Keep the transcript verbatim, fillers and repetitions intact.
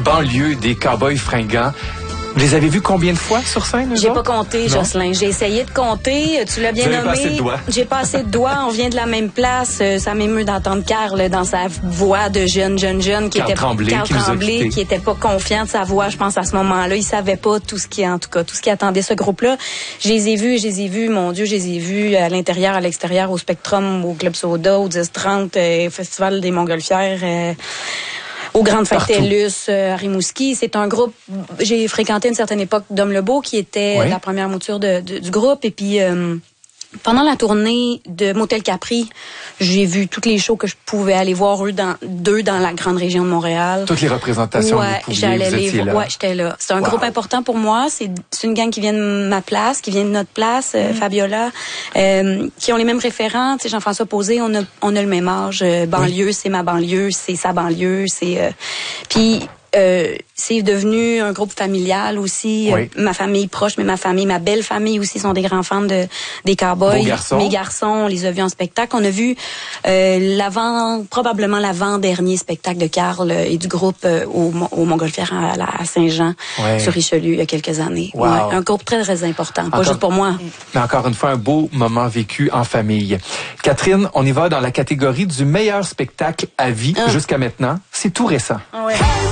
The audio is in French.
banlieue des Cowboys fringants. Vous les avez vus combien de fois sur scène? J'ai pas compté, non? Jocelyn. J'ai essayé de compter. Tu l'as bien nommé. Pas assez de doigts. J'ai pas assez de doigts. On vient de la même place. Ça m'émeut d'entendre Carl dans sa voix de jeune, jeune, jeune qui Carl était Tremblay, Carl qui, Tremblay, qui était pas confiant de sa voix. Je pense à ce moment-là, il savait pas tout ce qui, en tout cas, tout ce qui attendait ce groupe-là. Je les ai vus, je les ai vus. Mon Dieu, je les ai vus à l'intérieur, à l'extérieur, au Spectrum, au Club Soda, au dix trente, euh, Festival des Montgolfières. Euh, Aux Grandes Fêtes TELUS, euh, à Rimouski. C'est un groupe, j'ai fréquenté à une certaine époque Dom Lebeau, qui était oui. la première mouture de, de, du groupe. Et puis, euh, pendant la tournée de Motel Capri, j'ai vu toutes les shows que je pouvais aller voir eux dans, d'eux dans la grande région de Montréal. Toutes les représentations ouais, que vous pouviez, j'allais vous les étiez là. Ouais, j'étais là. C'est un wow. groupe important pour moi. C'est, c'est une gang qui vient de ma place, qui vient de notre place, euh, mm. Fabiola, euh, qui ont les mêmes référents. Tu sais, Jean-François Posé, on a, on a le même âge. Euh, banlieue, oui. c'est ma banlieue, c'est sa banlieue, c'est... Euh, puis... Euh, c'est devenu un groupe familial aussi. Oui. Euh, ma famille proche, mais ma famille, ma belle famille aussi sont des grands fans de des Cowboys. Beaux garçons. Mes garçons, on les a vus en spectacle. On a vu euh, l'avant, probablement l'avant-dernier spectacle de Carl et du groupe euh, au, au Montgolfière à, à Saint-Jean, oui. sur Richelieu, il y a quelques années. Wow. Ouais, un groupe très, très important. Pas encore, juste pour moi. Mais encore une fois, un beau moment vécu en famille. Catherine, on y va dans la catégorie du meilleur spectacle à vie ah. jusqu'à maintenant. C'est tout récent. Ah ouais.